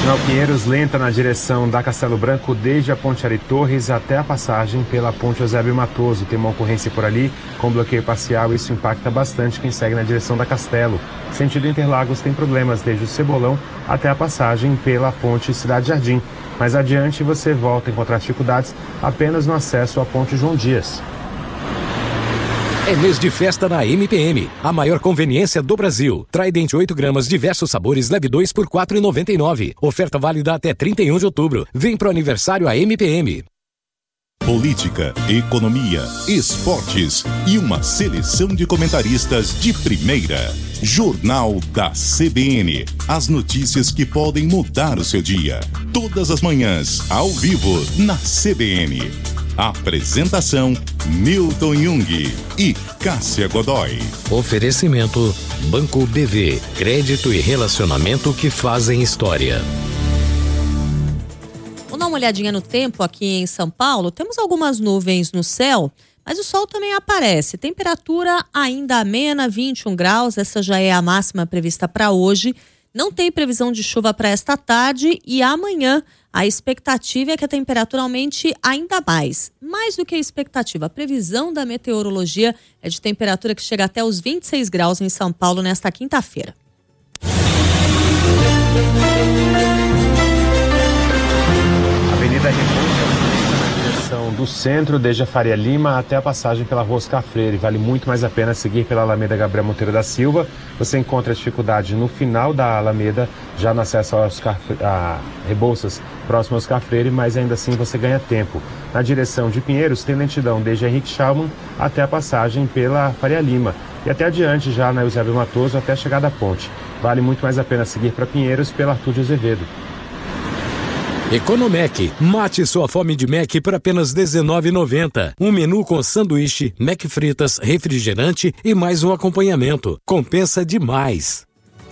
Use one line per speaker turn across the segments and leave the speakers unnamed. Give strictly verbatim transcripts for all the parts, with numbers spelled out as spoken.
Marginal Pinheiros lenta na direção da Castelo Branco, desde a Ponte Ari Torres até a passagem pela Ponte Eusébio Matoso. Tem uma ocorrência por ali com bloqueio parcial, isso impacta bastante quem segue na direção da Castelo. Sentido Interlagos tem problemas desde o Cebolão até a passagem pela Ponte Cidade Jardim. Mais adiante você volta a encontrar dificuldades apenas no acesso à Ponte João Dias.
É mês de festa na M P M, a maior conveniência do Brasil. Trident oito gramas, diversos sabores, leve dois por quatro reais e noventa e nove centavos. Oferta válida até trinta e um de outubro. Vem pro aniversário a M P M.
Política, economia, esportes e uma seleção de comentaristas de primeira. Jornal da C B N. As notícias que podem mudar o seu dia. Todas as manhãs, ao vivo, na C B N. Apresentação: Milton Jung e Cássia Godoy.
Oferecimento: Banco B V. Crédito e relacionamento que fazem história.
Vamos dar uma olhadinha no tempo aqui em São Paulo. Temos algumas nuvens no céu, mas o sol também aparece. Temperatura ainda amena, vinte e um graus. Essa já é a máxima prevista para hoje. Não tem previsão de chuva para esta tarde e amanhã a expectativa é que a temperatura aumente ainda mais. Mais do que a expectativa, a previsão da meteorologia é de temperatura que chega até os vinte e seis graus em São Paulo nesta quinta-feira.
Avenida Rebouças, na direção do centro, desde a Faria Lima até a passagem pela Rua Oscar Freire. Vale muito mais a pena seguir pela Alameda Gabriel Monteiro da Silva. Você encontra dificuldade no final da Alameda, já no acesso a, Oscar, a Rebouças, próximo ao Oscar Freire, mas ainda assim você ganha tempo. Na direção de Pinheiros, tem lentidão desde Henrique Schaumann até a passagem pela Faria Lima. E até adiante, já na Eusébio Matoso, até a chegada à ponte. Vale muito mais a pena seguir para Pinheiros pela Arthur de Azevedo.
Economec, mate sua fome de Mac por apenas dezenove reais e noventa centavos. Um menu com sanduíche, Mac fritas, refrigerante e mais um acompanhamento. Compensa demais.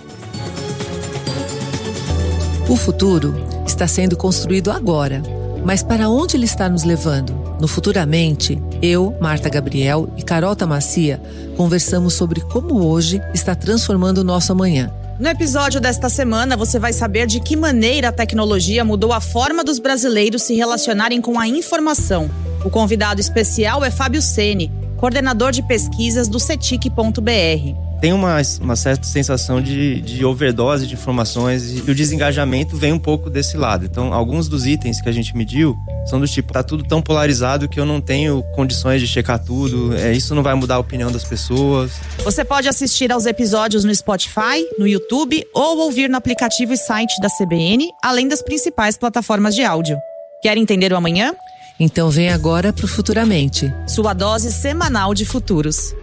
O futuro está sendo construído agora. Mas para onde ele está nos levando? No Futuramente, eu, Marta Gabriel e Carol Tamacia conversamos sobre como hoje está transformando o nosso amanhã.
No episódio desta semana, você vai saber de que maneira a tecnologia mudou a forma dos brasileiros se relacionarem com a informação. O convidado especial é Fábio Ceni, coordenador de pesquisas do cetic ponto b r.
Tem uma, uma certa sensação de, de overdose de informações e o desengajamento vem um pouco desse lado. Então, alguns dos itens que a gente mediu são do tipo, tá tudo tão polarizado que eu não tenho condições de checar tudo, é, isso não vai mudar a opinião das pessoas.
Você pode assistir aos episódios no Spotify, no YouTube ou ouvir no aplicativo e site da C B N, além das principais plataformas de áudio. Quer entender o amanhã?
Então vem agora pro Futuramente.
Sua dose semanal de futuros.